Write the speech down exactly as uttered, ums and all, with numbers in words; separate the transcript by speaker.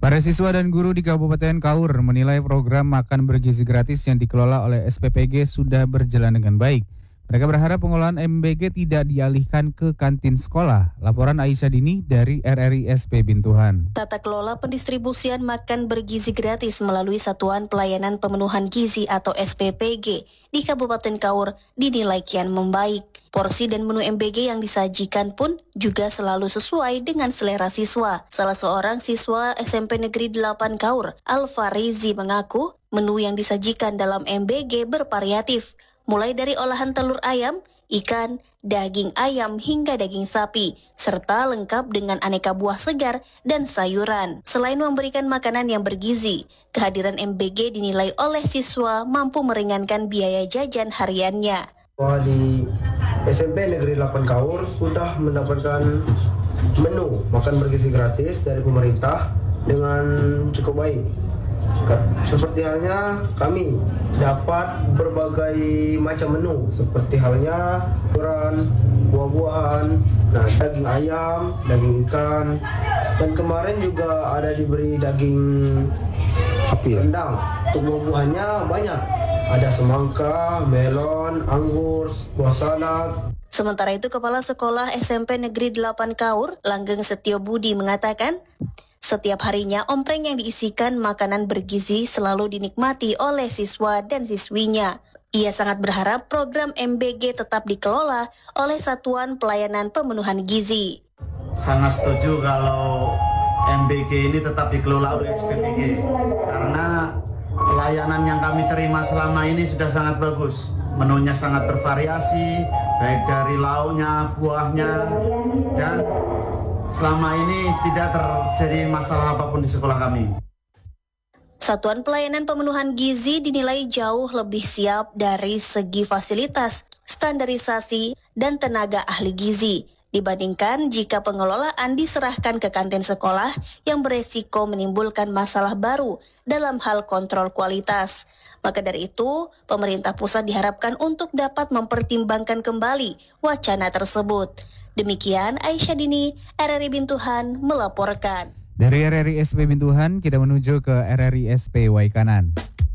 Speaker 1: Para siswa dan guru di Kabupaten Kaur menilai program makan bergizi gratis yang dikelola oleh S P P G sudah berjalan dengan baik. Mereka berharap pengolahan M B G tidak dialihkan ke kantin sekolah. Laporan Aisyah Dini dari R R I S P Bintuhan.
Speaker 2: Tata kelola pendistribusian makan bergizi gratis melalui Satuan Pelayanan Pemenuhan Gizi atau S P P G di Kabupaten Kaur dinilai kian membaik. Porsi dan menu M B G yang disajikan pun juga selalu sesuai dengan selera siswa. Salah seorang siswa S M P Negeri delapan Kaur, Alfarizi, mengaku menu yang disajikan dalam M B G bervariatif, mulai dari olahan telur ayam, ikan, daging ayam hingga daging sapi, serta lengkap dengan aneka buah segar dan sayuran. Selain memberikan makanan yang bergizi, kehadiran M B G dinilai oleh siswa mampu meringankan biaya jajan hariannya.
Speaker 3: Di S M P Negeri delapan Kaur sudah mendapatkan menu makan bergizi gratis dari pemerintah dengan cukup baik. Seperti halnya kami dapat berbagai macam menu, seperti halnya sayuran, buah-buahan, nah, daging ayam, daging ikan, dan kemarin juga ada diberi daging sapi rendang. Untuk buah-buahannya banyak, ada semangka, melon, anggur, buah salak.
Speaker 2: Sementara itu, Kepala Sekolah S M P Negeri delapan Kaur, Langgeng Setio Budi, mengatakan setiap harinya ompreng yang diisikan makanan bergizi selalu dinikmati oleh siswa dan siswinya. Ia sangat berharap program M B G tetap dikelola oleh Satuan Pelayanan Pemenuhan Gizi.
Speaker 4: Sangat setuju kalau M B G ini tetap dikelola oleh S P P G karena pelayanan yang kami terima selama ini sudah sangat bagus. Menunya sangat bervariasi, baik dari lauknya, buahnya, dan selama ini tidak terjadi masalah apapun di sekolah kami.
Speaker 2: Satuan Pelayanan Pemenuhan Gizi dinilai jauh lebih siap dari segi fasilitas, standarisasi, dan tenaga ahli gizi dibandingkan jika pengelolaan diserahkan ke kantin sekolah yang beresiko menimbulkan masalah baru dalam hal kontrol kualitas. Maka dari itu, pemerintah pusat diharapkan untuk dapat mempertimbangkan kembali wacana tersebut. Demikian Aisyah Dini, R R I Bintuhan melaporkan.
Speaker 1: Dari R R I S P Bintuhan, kita menuju ke R R I S P Waikanan.